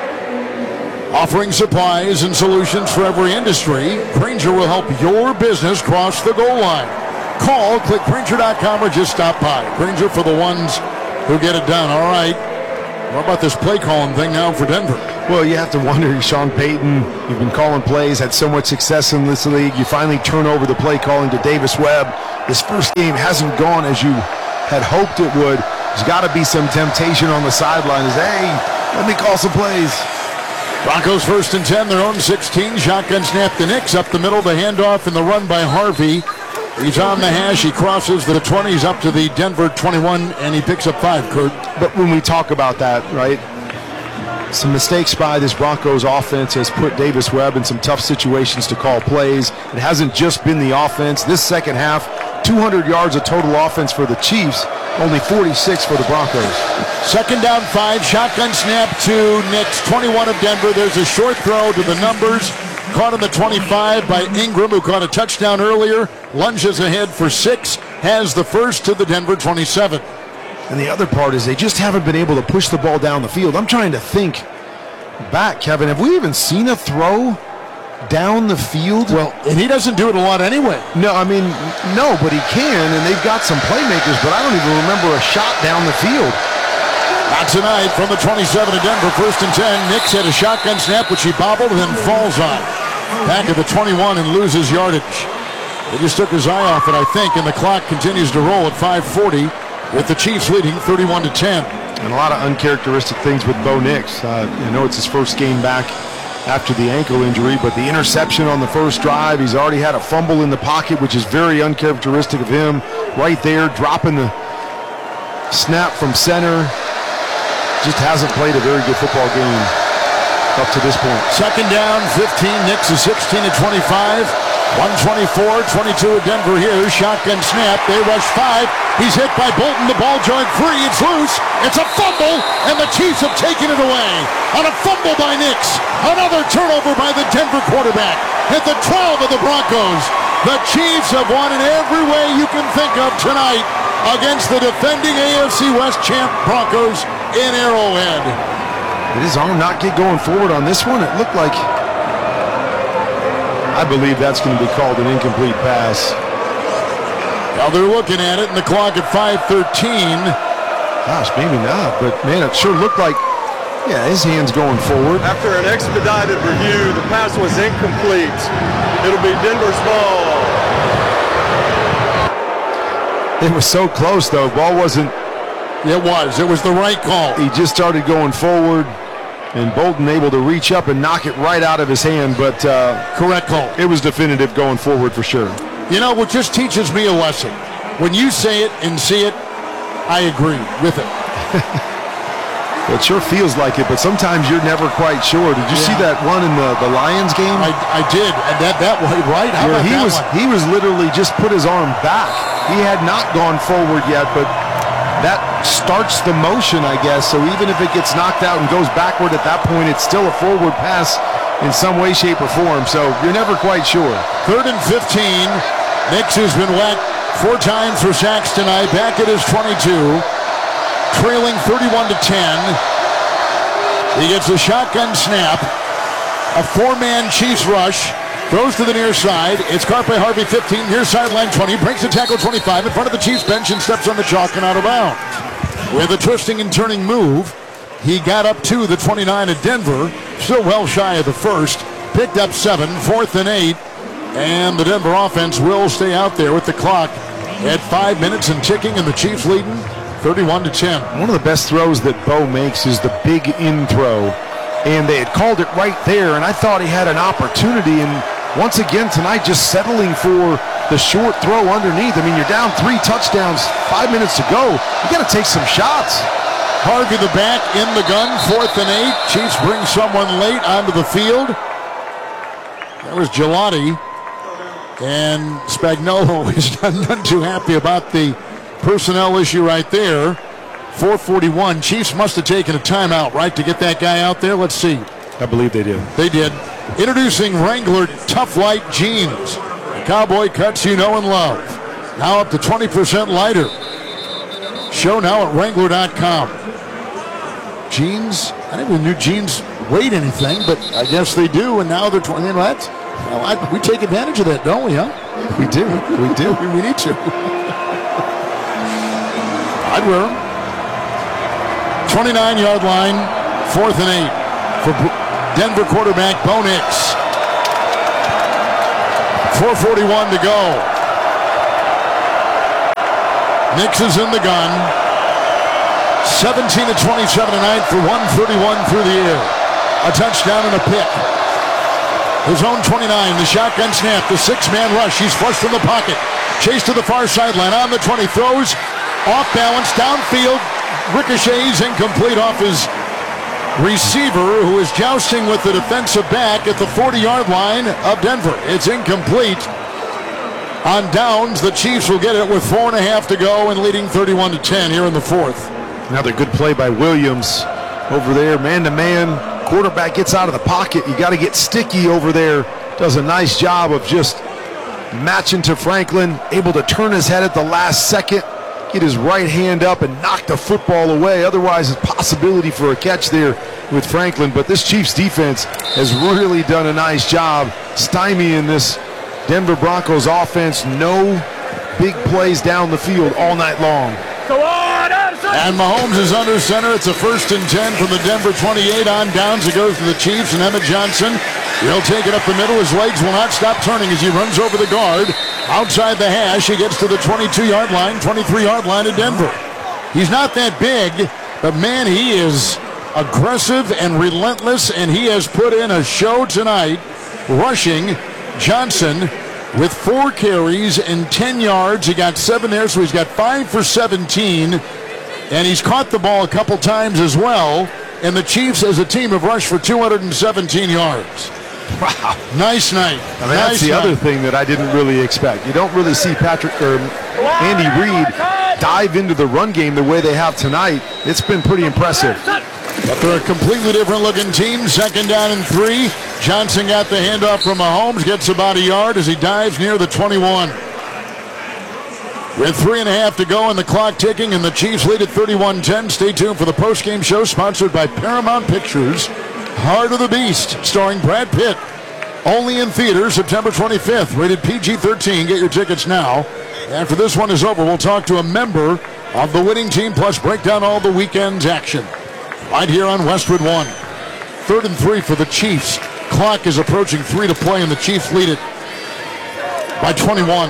Offering supplies and solutions for every industry, Grainger will help your business cross the goal line. Call, click Grainger.com, or just stop by. Grainger for the ones who get it done. All right. What about this play calling thing now for Denver? Well, you have to wonder, Sean Payton, you've been calling plays, had so much success in this league. You finally turn over the play calling to Davis Webb. This first game hasn't gone as you had hoped it would. There's got to be some temptation on the sideline. Hey, let me call some plays. Broncos 1st and 10, their own 16. Shotgun snap to Nix up the middle. The handoff and the run by Harvey. He's on the hash. He crosses the 20s up to the Denver 21, and he picks up 5, Kurt. But when we talk about that, right, some mistakes by this Broncos offense has put Davis Webb in some tough situations to call plays. It hasn't just been the offense. This second half, 200 yards of total offense for the Chiefs, only 46 for the Broncos. 2nd down 5, shotgun snap to Nix, 21 of Denver. There's a short throw to the numbers. Caught on the 25 by Ingram, who caught a touchdown earlier. Lunges ahead for 6, has the first to the Denver 27. And the other part is they just haven't been able to push the ball down the field. I'm trying to think back, Kevin. Have we even seen a throw down the field? Well, and he doesn't do it a lot anyway. No, I mean, no, but he can, and they've got some playmakers, but I don't even remember a shot down the field. Not tonight from the 27 of Denver, 1st and 10. Nix had a shotgun snap, which he bobbled and then falls on. Back at the 21 and loses yardage. He just took his eye off it, I think, and the clock continues to roll at 5:40 with the Chiefs leading 31-10. And a lot of uncharacteristic things with Bo Nix. I know it's his first game back after the ankle injury, but the interception on the first drive, he's already had a fumble in the pocket, which is very uncharacteristic of him. Right there, dropping the snap from center. Just hasn't played a very good football game up to this point. 2nd down, 15. Nix is 16 at 25. 124-22 of Denver here. Shotgun snap. They rush 5. He's hit by Bolton. The ball joint free. It's loose. It's a fumble, and the Chiefs have taken it away. On a fumble by Nix. Another turnover by the Denver quarterback. At the 12 of the Broncos. The Chiefs have won in every way you can think of tonight against the defending AFC West champ Broncos in Arrowhead. Did his arm not get going forward on this one? It looked like... I believe that's going to be called an incomplete pass. Now they're looking at it, and the clock at 5:13. Gosh, maybe not, but man, it sure looked like, yeah, his hand's going forward. After an expedited review, the pass was incomplete. It'll be Denver's ball. It was so close, though. Ball wasn't... It was the right call. He just started going forward, and Bolton able to reach up and knock it right out of his hand, but correct call. It was definitive going forward for sure. You know, what just teaches me a lesson. When you say it and see it, I agree with it. Well, it sure feels like it, but sometimes you're never quite sure. Did you see that one in the Lions game? I did, and that one, right? How about he was literally just put his arm back. He had not gone forward yet, but that starts the motion, I guess. So even if it gets knocked out and goes backward at that point, it's still a forward pass in some way, shape, or form. So you're never quite sure. 3rd and 15. Nix has been whacked 4 times for sacks tonight. Back at his 22. Trailing 31-10. He gets a shotgun snap. A 4-man Chiefs rush. Throws to the near side. It's caught by Harvey, 15. Near sideline 20. Breaks the tackle 25 in front of the Chiefs bench and steps on the chalk and out of bounds. With a twisting and turning move, he got up to the 29 at Denver. Still well shy of the first. Picked up 7. 4th and 8. And the Denver offense will stay out there with the clock at 5 minutes and ticking, and the Chiefs leading 31-10. One of the best throws that Bo makes is the big in throw. And they had called it right there, and I thought he had an opportunity. And once again tonight, just settling for the short throw underneath. I mean, you're down 3 touchdowns, 5 minutes to go. You got to take some shots. Harvey the back in the gun, 4th and 8. Chiefs bring someone late onto the field. That was Gelati. And Spagnuolo is none too happy about the personnel issue right there. 4:41. Chiefs must have taken a timeout, right, to get that guy out there. Let's see. I believe they did. They did. Introducing Wrangler Tough Light Jeans. The cowboy cuts you know and love. Now up to 20% lighter. Show now at Wrangler.com. Jeans, I never knew jeans weighed anything, but I guess they do, and now they're 20. We take advantage of that, don't we, huh? We do. We do. We need to. I'd wear them. 29-yard line, 4th and 8 for Denver quarterback Bo Nix. 4:41 to go. Nix is in the gun. 17 of 27 tonight for 131 through the air. A touchdown and a pick. His own 29, the shotgun snap, the 6-man rush. He's flushed from the pocket. Chase to the far sideline on the 20, throws off balance, downfield, ricochets incomplete off his receiver, who is jousting with the defensive back at the 40-yard line of Denver. It's incomplete. On downs, the Chiefs will get it with 4.5 to go and leading 31-10 here in the fourth. Another good play by Williams over there, man-to-man. Quarterback gets out of the pocket. You got to get sticky over there. Does a nice job of just matching to Franklin, able to turn his head at the last second, get his right hand up and knock the football away. Otherwise, a possibility for a catch there with Franklin. But this Chiefs defense has really done a nice job stymieing this Denver Broncos offense. No big plays down the field all night long. And Mahomes is under center. It's a 1st and 10 from the Denver 28. On downs, it goes to the Chiefs, and Emmett Johnson, he'll take it up the middle. His legs will not stop turning as he runs over the guard. Outside the hash, he gets to the 22-yard line, 23-yard line of Denver. He's not that big, but man, he is aggressive and relentless, and he has put in a show tonight, rushing. Johnson with 4 carries and 10 yards. He got 7 there, so he's got 5 for 17. And he's caught the ball a couple times as well. And the Chiefs as a team have rushed for 217 yards. Wow. Nice night. I mean, that's the other thing that I didn't really expect. You don't really see Andy Reid dive into the run game the way they have tonight. It's been pretty impressive. But they're a completely different looking team. 2nd down and 3. Johnson got the handoff from Mahomes, gets about a yard as he dives near the 21. With 3.5 to go and the clock ticking, and the Chiefs lead at 31-10. Stay tuned for the postgame show sponsored by Paramount Pictures. Heart of the Beast, starring Brad Pitt. Only in theaters September 25th. Rated PG-13. Get your tickets now. After this one is over, we'll talk to a member of the winning team, plus break down all the weekend's action. Right here on Westwood One. 3rd and 3 for the Chiefs. Clock is approaching 3 to play, and the Chiefs lead it by 21.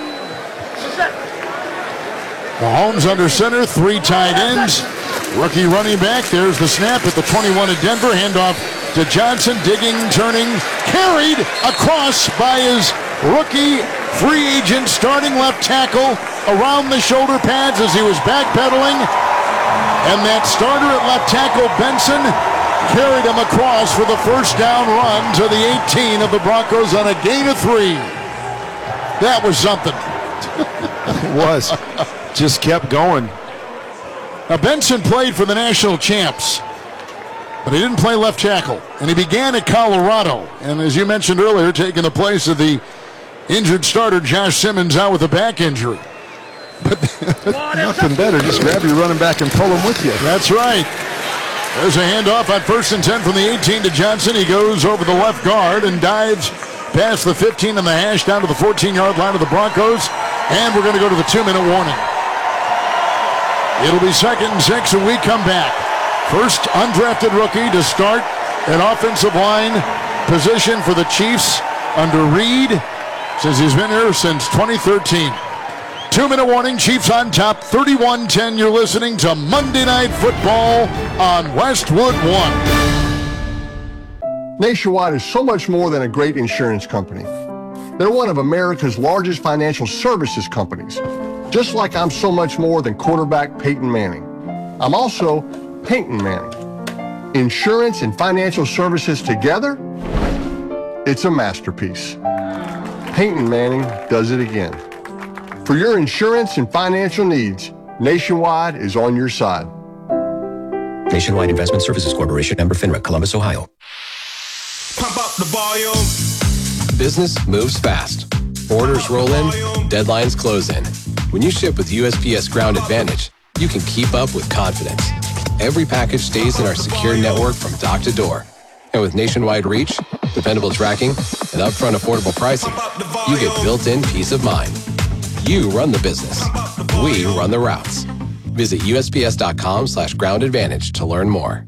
Mahomes under center, 3 tight ends. Rookie running back. There's the snap at the 21 of Denver. Handoff to Johnson. Digging, turning, carried across by his rookie free agent starting left tackle around the shoulder pads as he was backpedaling. And that starter at left tackle, Benson, carried him across for the 1st down run to the 18 of the Broncos on a gain of 3. That was something. It was. Just kept going. Now, Benson played for the national champs, but he didn't play left tackle. And he began at Colorado. And as you mentioned earlier, taking the place of the injured starter, Josh Simmons, out with a back injury. But nothing better. Just grab your running back and pull him with you. That's right. There's a handoff on 1st and 10 from the 18 to Johnson. He goes over the left guard and dives past the 15 and the hash down to the 14-yard line of the Broncos. And we're going to go to the 2-minute warning. It'll be 2nd and 6 when we come back. First undrafted rookie to start an offensive line position for the Chiefs under Reid, since he's been here since 2013. 2-minute warning, Chiefs on top, 31-10. You're listening to Monday Night Football on Westwood One. Nationwide is so much more than a great insurance company. They're one of America's largest financial services companies. Just like I'm so much more than quarterback Peyton Manning. I'm also Peyton Manning. Insurance and financial services together, it's a masterpiece. Peyton Manning does it again. For your insurance and financial needs, Nationwide is on your side. Nationwide Investment Services Corporation, member FINRA, Columbus, Ohio. Pump up the volume. Business moves fast. Orders roll in, deadlines close in. When you ship with USPS Ground Advantage, you can keep up with confidence. Every package stays in our secure network from dock to door. And with nationwide reach, dependable tracking, and upfront affordable pricing, you get built-in peace of mind. You run the business. We run the routes. Visit USPS.com/Ground Advantage to learn more.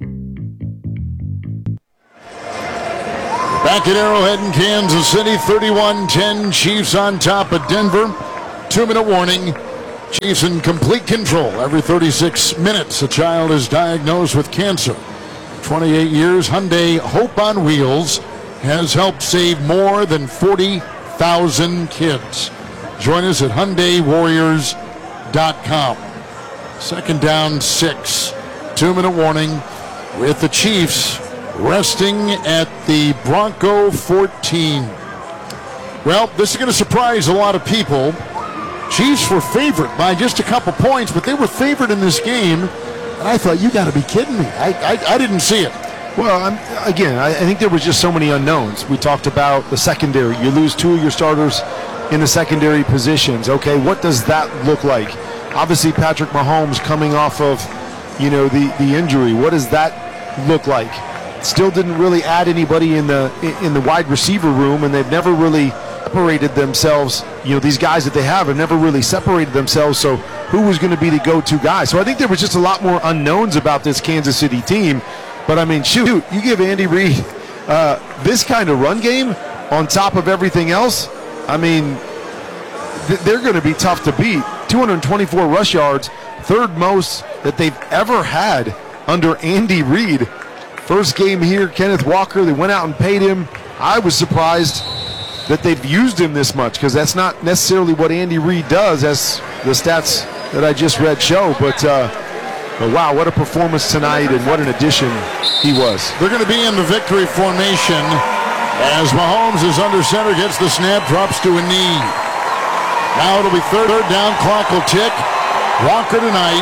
Back at Arrowhead in Kansas City, 31-10, Chiefs on top of Denver. 2-minute warning. Chiefs in complete control. Every 36 minutes, a child is diagnosed with cancer. 28 years, Hyundai Hope on Wheels has helped save more than 40,000 kids. Join us at HyundaiWarriors.com. Second down, 6. 2-minute warning with the Chiefs resting at the Bronco 14. Well, this is going to surprise a lot of people. Chiefs were favored by just a couple points, but they were favored in this game. And I thought, you got to be kidding me. I didn't see it. Well, I think there was just so many unknowns. We talked about the secondary. You lose 2 of your starters in the secondary positions. Okay, what does that look like? Obviously, Patrick Mahomes coming off of, the injury. What does that look like? Still didn't really add anybody in the wide receiver room, and they've never really separated themselves. These guys that they have never really separated themselves. So who was going to be the go-to guy? So I think there was just a lot more unknowns about this Kansas City team. But I mean, shoot, you give Andy Reid this kind of run game on top of everything else. I mean, they're going to be tough to beat. 224 rush yards, third most that they've ever had under Andy Reid. First game here, Kenneth Walker, they went out and paid him. I was surprised that they've used him this much because that's not necessarily what Andy Reid does, as the stats that I just read show. But wow, what a performance tonight, and what an addition he was. They're going to be in the victory formation as Mahomes is under center, gets the snap, drops to a knee. Now it'll be third down, clock will tick. Walker tonight,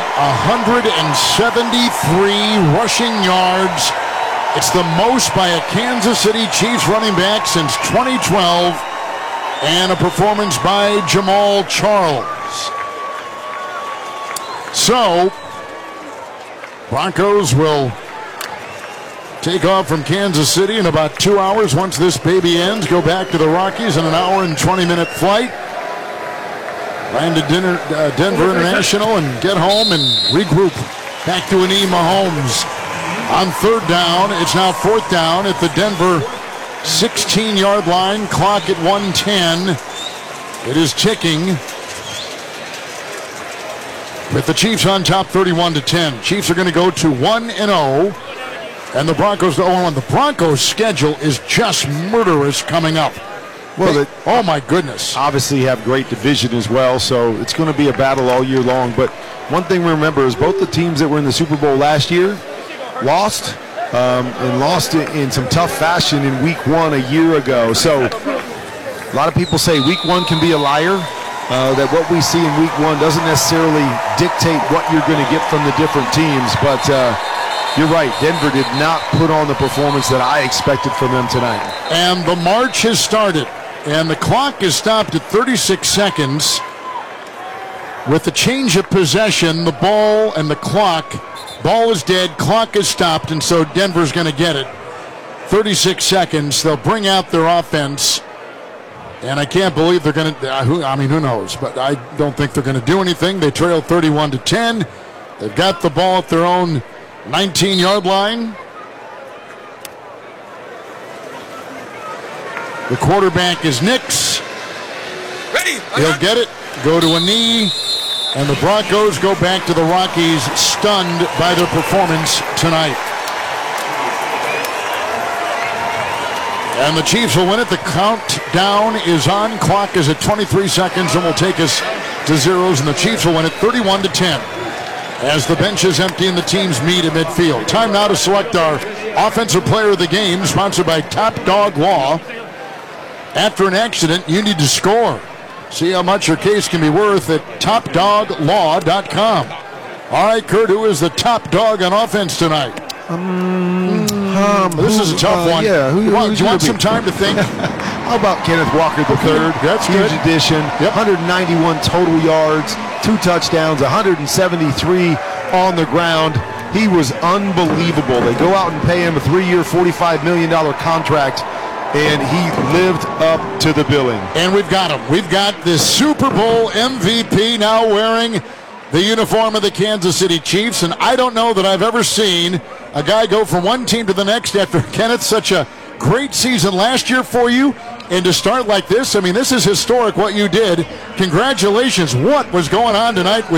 173 rushing yards. It's the most by a Kansas City Chiefs running back since 2012, and a performance by Jamal Charles. So, Broncos will take off from Kansas City in about 2 hours. Once this baby ends, go back to the Rockies in an hour and 20-minute flight. Land to Denver International and get home and regroup. Back to an E. Mahomes. On third down, it's now fourth down at the Denver 16-yard line. Clock at 1:10. It is ticking. With the Chiefs on top, 31-10. Chiefs are going to go to 1-0, and the Broncos to 0-1. The Broncos' schedule is just murderous coming up. Well, oh my goodness! Obviously, have great division as well, so it's going to be a battle all year long. But one thing we remember is both the teams that were in the Super Bowl last year lost, and lost in some tough fashion in Week 1 a year ago. So a lot of people say Week 1 can be a liar, that what we see in Week 1 doesn't necessarily dictate what you're going to get from the different teams. But you're right, Denver did not put on the performance that I expected from them tonight. And the march has started, and the clock is stopped at 36 seconds. With the change of possession, the ball and the clock, ball is dead, clock is stopped, and so Denver's going to get it. 36 seconds. They'll bring out their offense, and I can't believe they're going to, who knows, but I don't think they're going to do anything. They trail 31-10. They've got the ball at their own 19-yard line. The quarterback is Nix. Ready? He'll get it, go to a knee, and the Broncos go back to the Rockies, stunned by their performance tonight. And the Chiefs will win it. The countdown is on. Clock is at 23 seconds and will take us to zeros, and the Chiefs will win it 31-10 as the bench is empty and the teams meet at midfield. Time now to select our offensive player of the game, sponsored by Top Dog Law. After an accident, you need to score. See how much your case can be worth at topdoglaw.com. All right, Kurt, who is the top dog on offense tonight? This is a tough one. Yeah, do you want some time to think? How about Kenneth Walker III? That's huge good. addition. 191 total yards, 2 touchdowns, 173 on the ground. He was unbelievable. They go out and pay him a 3-year, $45 million contract, and he lived up to the billing. And we've got him. We've got this Super Bowl MVP now wearing the uniform of the Kansas City Chiefs, and I don't know that I've ever seen a guy go from one team to the next after, Kenneth, such a great season last year for you, and to start like this. I mean, this is historic what you did. Congratulations. What was going on tonight with